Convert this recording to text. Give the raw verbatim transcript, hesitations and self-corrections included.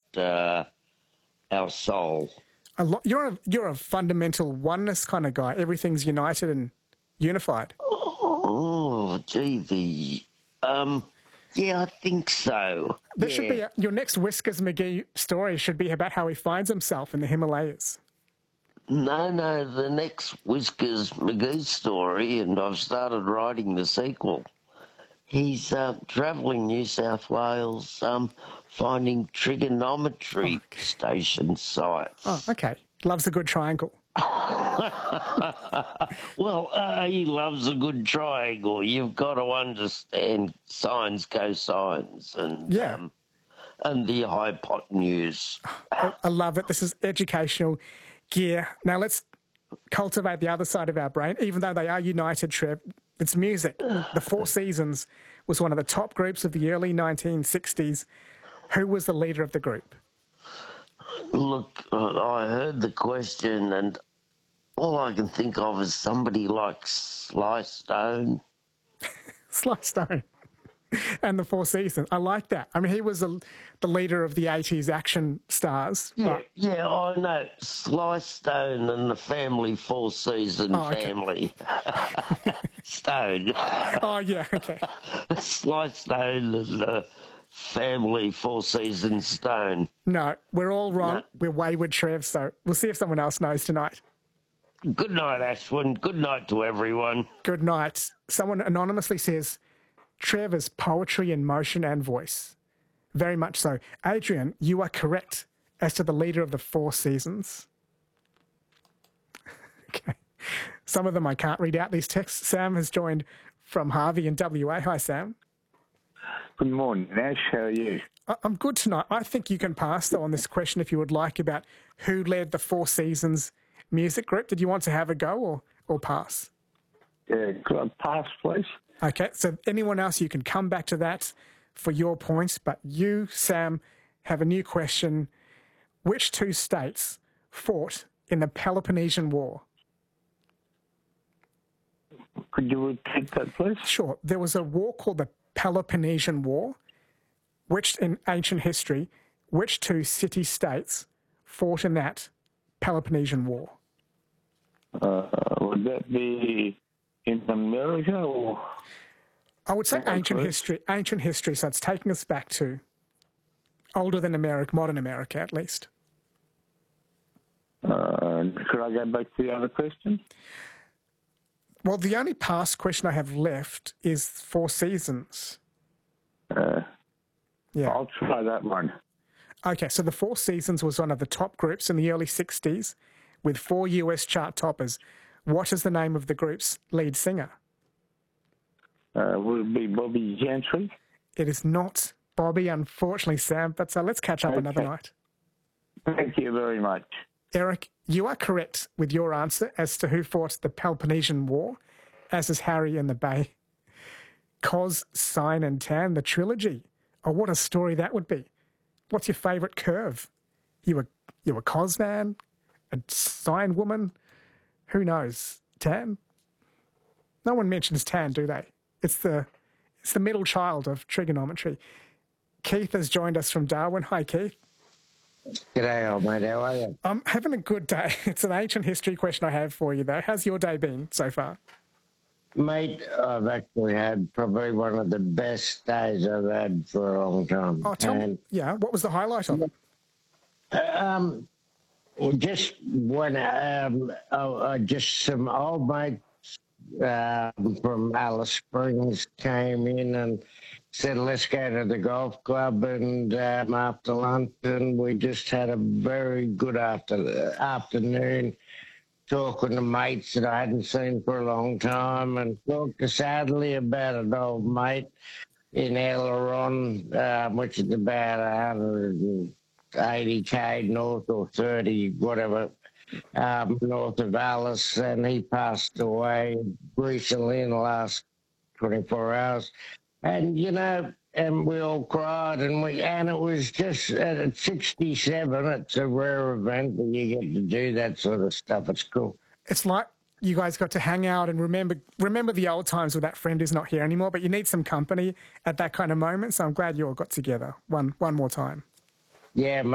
uh, our soul. A lot, you're a you're a fundamental oneness kind of guy. Everything's united and unified. Oh, gee, the um, yeah, I think so. There yeah. should be a, your next Whiskers McGee story should be about how he finds himself in the Himalayas. No, no, the next Whiskers McGee story, and I've started writing the sequel. He's uh, travelling New South Wales, um, finding trigonometry Oh, okay. station sites. Oh, okay. Loves a good triangle. Well, uh, he loves a good triangle. You've got to understand sines, cosines, and Yeah. um, and the hypotenuse. I, I love it. This is educational gear. Now let's cultivate the other side of our brain. Even though they are united, Trev, it's music. The Four Seasons was one of the top groups of the early nineteen sixties. Who was the leader of the group? Look, uh, I heard the question, and all I can think of is somebody like Sly Stone. Sly Stone and the Four Seasons. I like that. I mean, he was a, the leader of the eighties action stars. Yeah, but- yeah, I know. Sly Stone and the family Four Season Oh, okay. family. Stone. Oh, yeah, okay. Sly Stone and the family Four Season Stone. No, we're all wrong. No. We're wayward, Trev, so we'll see if someone else knows tonight. Good night, Ashwin. Good night to everyone. Good night. Someone anonymously says, Trev is poetry in motion and voice. Very much so. Adrian, you are correct as to the leader of the Four Seasons. Okay. Some of them I can't read out these texts. Sam has joined from Harvey in W A. Hi, Sam. Good morning, Ash. How are you? I- I'm good tonight. I think you can pass, though, on this question if you would like about who led the Four Seasons music group. Did you want to have a go or, or pass? Yeah, could I pass, please? Okay, so anyone else, you can come back to that for your points, but you, Sam, have a new question. Which two states fought in the Peloponnesian War? Could you repeat that, please? Sure. There was a war called the Peloponnesian War, which in ancient history, which two city-states fought in that Peloponnesian War? Uh, would that be in America or? I would say Okay, ancient please. history, ancient history, so it's taking us back to older than America, modern America at least. Uh, could I go back to the other question? Well, the only past question I have left is Four Seasons. Uh, Yeah. I'll try that one. Okay, so the Four Seasons was one of the top groups in the early sixties with four U S chart toppers. What is the name of the group's lead singer? Uh, would it be Bobby Gentry? It is not Bobby, unfortunately, Sam, but uh, let's catch up another Okay. night. Thank you very much. Eric, you are correct with your answer as to who fought the Peloponnesian War, as is Harry in the Bay. Cos, Sign and Tan, the trilogy. Oh, what a story that would be. What's your favourite curve? You a, you a Cos man? A Sign woman? Who knows? Tan? No one mentions Tan, do they? It's the, it's the middle child of trigonometry. Keith has joined us from Darwin. Hi, Keith. G'day, old mate. How are you? I'm having a good day. It's an ancient history question I have for you, though. How's your day been so far? Mate, I've actually had probably one of the best days I've had for a long time. Oh, tell and, me. Yeah, what was the highlight of it? Um, well, just when um, oh, uh, just some old mates um, from Alice Springs came in and said, let's go to the golf club, and um, after lunch, and we just had a very good after, afternoon talking to mates that I hadn't seen for a long time, and talked to Sadly about an old mate in Aileron, um, which is about one hundred eighty k north or thirty, whatever, um, north of Alice, and he passed away recently in the last twenty-four hours. And, you know, and we all cried, and we and it was just at sixty-seven, it's a rare event that you get to do that sort of stuff. It's cool. It's like you guys got to hang out and remember remember the old times with that friend who's not here anymore, but you need some company at that kind of moment, so I'm glad you all got together one one more time. Yeah,